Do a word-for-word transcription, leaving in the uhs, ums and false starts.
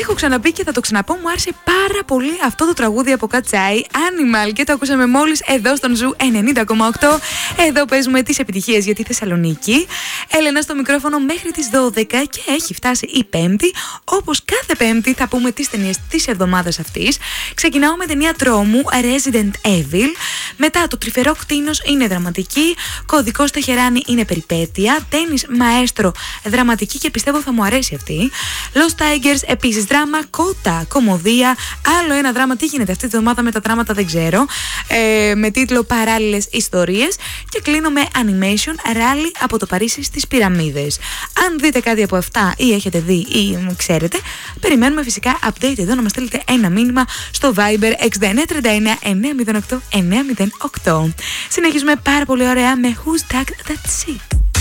έχω ξαναπεί και θα το ξαναπώ, μου άρεσε πάρα πολύ αυτό το τραγούδι από Κατσάι, Animal, και το ακούσαμε μόλις εδώ στον Ζου ενενήντα κόμμα οκτώ. Εδώ παίζουμε τις επιτυχίες για τη Θεσσαλονίκη. Έλενα στο μικρόφωνο μέχρι τις δώδεκα και έχει φτάσει η Πέμπτη. Όπως κάθε Πέμπτη θα πούμε τις ταινίες της εβδομάδας αυτής. Ξεκινάω με ταινία τρόμου, Resident Evil. Μετά το τρυφερό κτήνος είναι δραματική. Κωδικός Τεχεράνη είναι περιπέτεια. Τένις Μαέστρο, δραματική και πιστεύω θα μου αρέσει αυτή. Lost Tigers επίσης δράμα. Κότα, κωμωδία. Άλλο ένα δράμα. Τι γίνεται αυτή τη εβδομάδα με τα δράματα δεν ξέρω. Ε, με τίτλο Παράλληλες Ιστορίες. Και κλείνω με animation, Rally από το Παρίσι στις Πυραμίδες. Αν δείτε κάτι από αυτά ή έχετε δει ή ξέρετε, περιμένουμε φυσικά update εδώ να μας στείλετε ένα μήνυμα στο Viber έξι εννιά τρία εννιά εννιά μηδέν οκτώ εννιά μηδέν οκτώ. Συνεχίζουμε πάρα πολύ ωραία με Who's That That's It.